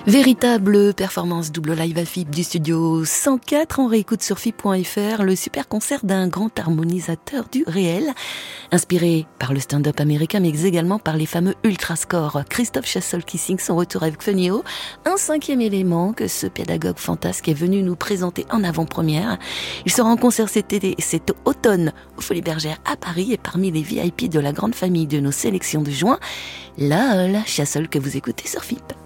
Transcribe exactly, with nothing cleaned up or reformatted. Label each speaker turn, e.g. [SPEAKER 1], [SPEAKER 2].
[SPEAKER 1] Véritable performance double live à F I B du studio cent quatre. On réécoute sur F I B point F R le super concert d'un grand harmonisateur du réel, inspiré par le stand-up américain, mais également par les fameux ultrascores. Christophe Chassol qui signe son retour avec Funnyho, un cinquième élément que ce pédagogue fantasque est venu nous présenter en avant-première. Il sera en concert cet, été, cet automne aux Folies Bergères à Paris, et parmi les V I P de la grande famille de nos sélections de juin, la Chassol que vous écoutez sur F I B.